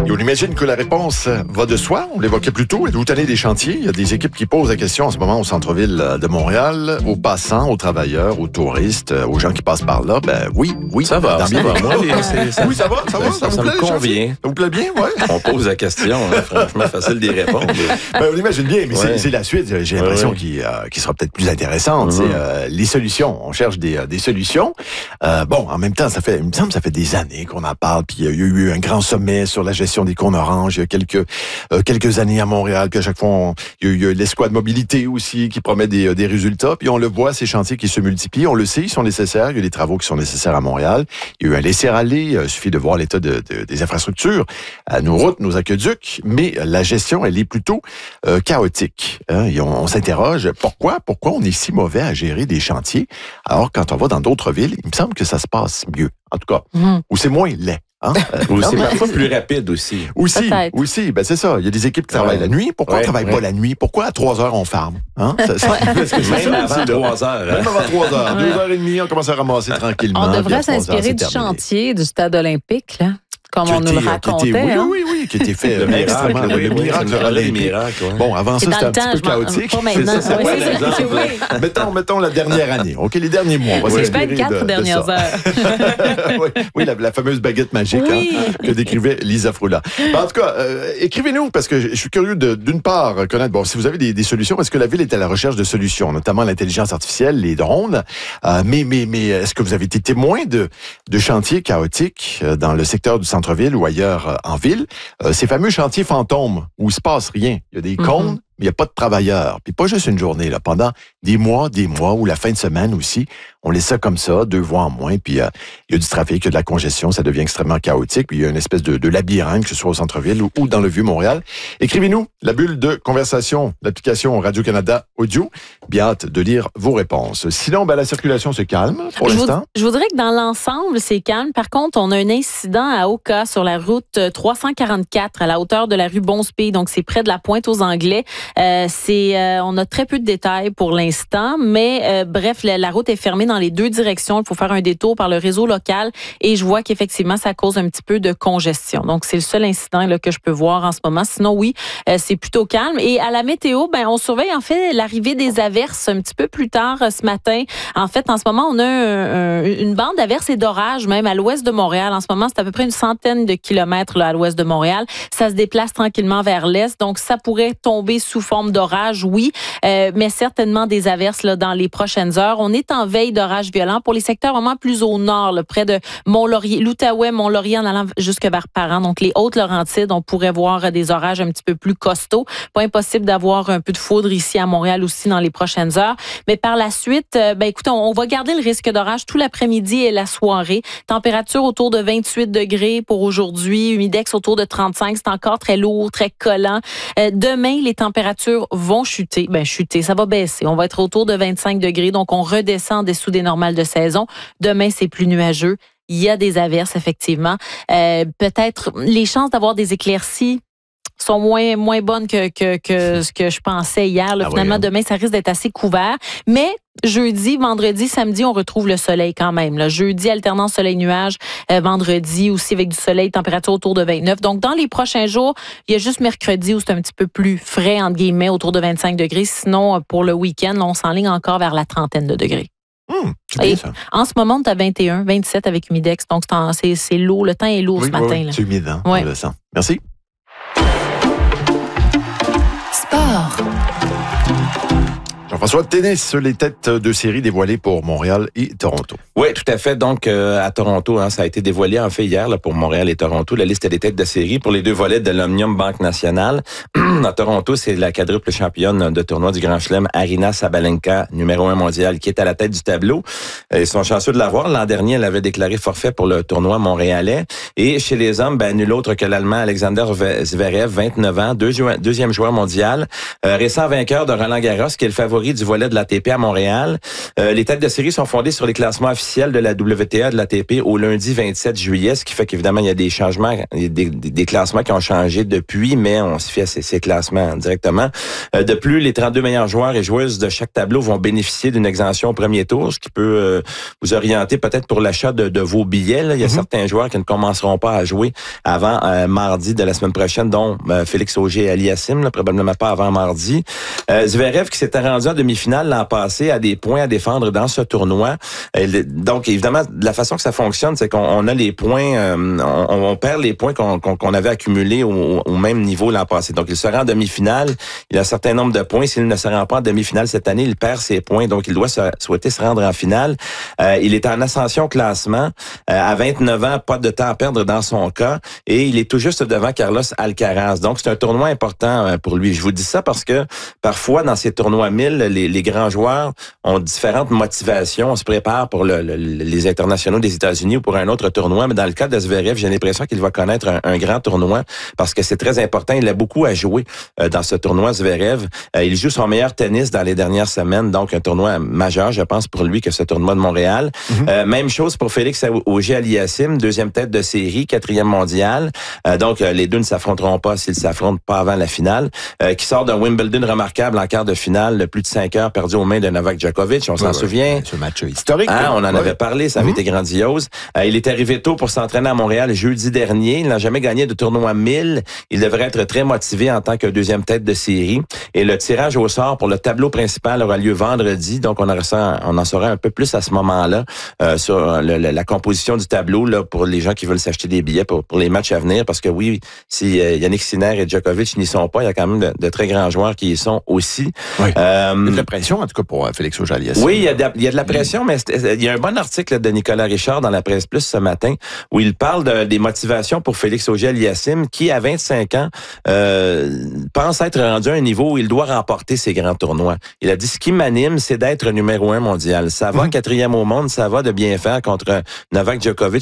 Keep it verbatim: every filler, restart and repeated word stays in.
Et on imagine que la réponse va de soi. On l'évoquait plus tôt. Êtes-vous tanné des chantiers? Il y a des équipes qui posent la question en ce moment au centre-ville de Montréal, aux passants, aux travailleurs, aux touristes, aux gens qui passent par là. Ben oui, oui. Ça va, ça va. Moi, c'est, ça, oui, ça va, ça va. Ça, ça, ça vous plaît, me convient. Ça vous plaît bien, ouais. On pose la question, hein, franchement, facile d'y répondre. Ben, on imagine bien, mais ouais. c'est, c'est la suite. J'ai l'impression ouais, ouais. Qui, euh, qui sera peut-être plus intéressante. Mm-hmm. C'est euh, les solutions. On cherche des, euh, des solutions. Euh, bon, en même temps, ça fait, il me semble, que ça fait des années qu'on en parle. Puis il y a eu un grand sommet sur la gestion des cônes oranges il y a quelques euh, quelques années à Montréal. Puis à chaque fois, on, il y a eu l'escouade mobilité aussi qui promet des, des résultats. Puis on le voit, ces chantiers qui se multiplient. On le sait, ils sont nécessaires. Il y a des travaux qui sont nécessaires à Montréal. Il y a eu un laisser-aller. Il suffit de voir l'état de, de, des infrastructures, à nos routes, nos aqueducs. Mais la gestion, elle est plutôt euh, chaotique. Hein? Et on, on s'interroge, pourquoi, pourquoi on est si mauvais à gérer des chantiers, alors quand on va dans d'autres villes, il me semble que ça se passe mieux. En tout cas, mmh. ou c'est moins laid. Hein? Euh, ou c'est parfois plus rapide aussi. Aussi, Peut-être. aussi, ben c'est ça. Il y a des équipes qui travaillent ouais. la nuit. Pourquoi ouais, on travaille ouais. pas la nuit? Pourquoi à trois heures on ferme? Hein? Ça, ça, Parce que même ça, avant trois heures. Hein? Même avant trois heures. Deux heures et demie, on commence à ramasser tranquillement. On devrait s'inspirer du chantier du stade olympique, là. Comme on nous le racontait. Était, hein? Oui, oui, oui, qui était fait le extrêmement. Miracle, le, le miracle olympique. Ouais. Bon, avant ça, c'était un petit peu temps, chaotique. Pas maintenant. C'est ça, oui, c'est ça, oui. mettons, mettons la dernière année. OK, les derniers mois. On va c'est vingt-quatre de, dernières de heures. oui, oui la, la fameuse baguette magique oui. hein, que décrivait Lisa Froula. En tout cas, euh, écrivez-nous, parce que je suis curieux de, d'une part, connaître, bon, si vous avez des, des solutions, est-ce que la ville est à la recherche de solutions, notamment l'intelligence artificielle, les drones, euh, mais, mais, mais est-ce que vous avez été témoin de, de chantiers chaotiques dans le secteur du centre-ville ou ailleurs euh, en ville? Euh, ces fameux chantiers fantômes où il se passe rien. Il y a des cônes, mm-hmm. mais il n'y a pas de travailleurs. Puis pas juste une journée, là, pendant des mois, des mois, ou la fin de semaine aussi. On laisse ça comme ça, deux voies en moins, puis euh, il y a du trafic, il y a de la congestion, ça devient extrêmement chaotique, puis il y a une espèce de, de labyrinthe, que ce soit au centre-ville ou, ou dans le Vieux-Montréal. Écrivez-nous, la bulle de conversation, l'application Radio-Canada Audio. Bien hâte de lire vos réponses. Sinon, ben, la circulation se calme pour je l'instant. Vous, je voudrais que dans l'ensemble, c'est calme. Par contre, on a un incident à Oka sur la route trois cent quarante-quatre, à la hauteur de la rue Bonspey, donc c'est près de la Pointe aux Anglais. Euh, c'est, euh, on a très peu de détails pour l'instant, mais euh, bref, la, la route est fermée dans les deux directions. Il faut faire un détour par le réseau local et je vois qu'effectivement, ça cause un petit peu de congestion. Donc, c'est le seul incident là, que je peux voir en ce moment. Sinon, oui, euh, c'est plutôt calme. Et à la météo, ben, on surveille en fait l'arrivée des averses un petit peu plus tard euh, ce matin. En fait, en ce moment, on a un, un, une bande d'averses et d'orages même à l'ouest de Montréal. En ce moment, c'est à peu près une centaine de kilomètres là, à l'ouest de Montréal. Ça se déplace tranquillement vers l'est. Donc, ça pourrait tomber sous forme d'orage, oui, euh, mais certainement des averses là, dans les prochaines heures. On est en veille d'orages violents pour les secteurs vraiment plus au nord, là, près de Mont-Laurier, l'Outaouais, Mont-Laurier en allant jusque vers Parent. Donc, les Hautes-Laurentides, on pourrait voir des orages un petit peu plus costauds. Pas impossible d'avoir un peu de foudre ici à Montréal aussi dans les prochaines heures. Mais par la suite, euh, ben écoutez, on, on va garder le risque d'orage tout l'après-midi et la soirée. Température autour de vingt-huit degrés pour aujourd'hui. Humidex autour de trente-cinq. C'est encore très lourd, très collant. Euh, demain, les températures vont chuter. Ben, chuter, ça va baisser. On va être autour de vingt-cinq degrés. Donc, on redescend en dessous des normales de saison. Demain, c'est plus nuageux. Il y a des averses, effectivement. Euh, peut-être les chances d'avoir des éclaircies sont moins moins bonnes que que que ce que je pensais hier. Là, ah finalement, oui, hein? Demain, ça risque d'être assez couvert. Mais jeudi, vendredi, samedi, on retrouve le soleil quand même. Là. Jeudi, alternance soleil-nuage. Euh, vendredi, aussi avec du soleil, température autour de vingt-neuf. Donc, dans les prochains jours, il y a juste mercredi où c'est un petit peu plus frais, entre guillemets, autour de vingt-cinq degrés. Sinon, pour le week-end, là, on s'enligne encore vers la trentaine de degrés. Mmh, c'est bien, ça. En ce moment, tu as vingt et un, vingt-sept avec humidex. Donc, c'est, en, c'est, c'est lourd. Le temps est lourd oui, ce matin. Oui, là. c'est humide, hein? Ouais. On le sent. Merci. Sport. Jean-François, tennis, les têtes de série dévoilées pour Montréal et Toronto. Oui, tout à fait. Donc, euh, à Toronto, hein, ça a été dévoilé en fait hier là, pour Montréal et Toronto. La liste des têtes de série pour les deux volets de l'Omnium Banque Nationale. À Toronto, c'est la quadruple championne de tournoi du Grand Chelem, Aryna Sabalenka, numéro un mondial, qui est à la tête du tableau. Ils sont chanceux de l'avoir. L'an dernier, elle avait déclaré forfait pour le tournoi montréalais. Et chez les hommes, ben, nul autre que l'Allemand Alexander Zverev, vingt-neuf ans, deuxième, deuxième joueur mondial, euh, récent vainqueur de Roland Garros, qui est le favori favoris du volet de l'A T P à Montréal. Euh, les têtes de série sont fondées sur les classements officiels de la W T A de l'A T P au lundi vingt-sept juillet, ce qui fait qu'évidemment, il y a des changements, il y a des, des, des classements qui ont changé depuis, mais on se fie à ces, ces classements directement. Euh, de plus, les trente-deux meilleurs joueurs et joueuses de chaque tableau vont bénéficier d'une exemption au premier tour, ce qui peut euh, vous orienter peut-être pour l'achat de, de vos billets. Là. Il y a mm-hmm. certains joueurs qui ne commenceront pas à jouer avant euh, mardi de la semaine prochaine, dont euh, Félix Auger et Aliassime, là, probablement pas avant mardi. Euh, Zverev, qui s'était rendu en demi-finale l'an passé, a des points à défendre dans ce tournoi. Euh, donc, évidemment, la façon que ça fonctionne, c'est qu'on on a les points, euh, on, on perd les points qu'on, qu'on, qu'on avait accumulés au, au même niveau l'an passé. Donc, il se rend en demi-finale, il a un certain nombre de points. S'il ne se rend pas en demi-finale cette année, il perd ses points. Donc, il doit se, souhaiter se rendre en finale. Euh, il est en ascension au classement. Euh, à vingt-neuf ans, pas de temps à perdre dans son cas. Et il est tout juste devant Carlos Alcaraz. Donc, c'est un tournoi important pour lui. Je vous dis ça parce que parfois, dans ces tournois mille, les, les grands joueurs ont différentes motivations. On se prépare pour le, le, les internationaux des États-Unis ou pour un autre tournoi. Mais dans le cas de Zverev, j'ai l'impression qu'il va connaître un, un grand tournoi parce que c'est très important. Il a beaucoup à jouer euh, dans ce tournoi Zverev. Euh, il joue son meilleur tennis dans les dernières semaines. Donc, un tournoi majeur, je pense, pour lui que ce tournoi de Montréal. Mm-hmm. Euh, même chose pour Félix Auger-Aliassime, deuxième tête de série, quatrième mondial. Euh, donc, euh, les deux ne s'affronteront pas s'ils s'affrontent pas avant la finale. Euh, qui sort d'un Wimbledon remarquable en quart de finale, plus de cinq heures perdu aux mains de Novak Djokovic. On ouais, s'en ouais, souvient. Ce match historique. Hein, on en ouais. avait parlé, ça avait mm-hmm. été grandiose. Euh, il est arrivé tôt pour s'entraîner à Montréal jeudi dernier. Il n'a jamais gagné de tournoi mille. Il devrait être très motivé en tant que deuxième tête de série. Et le tirage au sort pour le tableau principal aura lieu vendredi. Donc, on, aura, on en saura un peu plus à ce moment-là euh, sur le, le, la composition du tableau là, pour les gens qui veulent s'acheter des billets pour, pour les matchs à venir. Parce que oui, si euh, Yannick Sinner et Djokovic n'y sont pas, il y a quand même de, de très grands joueurs qui y sont aussi. Oui. Euh, il y a de la pression, en tout cas, pour Félix Auger-Aliassime. Oui, il y, a de, il y a de la pression, mais il y a un bon article de Nicolas Richard dans la Presse Plus ce matin où il parle de, des motivations pour Félix Auger-Aliassime qui, à vingt-cinq ans, euh, pense être rendu à un niveau où il doit remporter ces grands tournois. Il a dit, ce qui m'anime, c'est d'être numéro un mondial. Ça va, mmh. quatrième au monde, ça va de bien faire contre Novak Djokovic